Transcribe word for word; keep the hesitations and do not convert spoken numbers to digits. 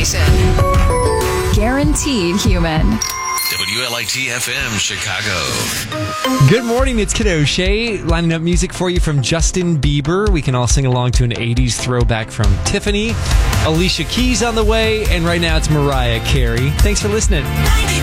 station. Guaranteed human. W L I T F M Chicago. Good morning, it's Kid O'Shea lining up music for you from Justin Bieber. We can all sing along to an eighties throwback from Tiffany. Alicia Keys on the way, and right now it's Mariah Carey. Thanks for listening.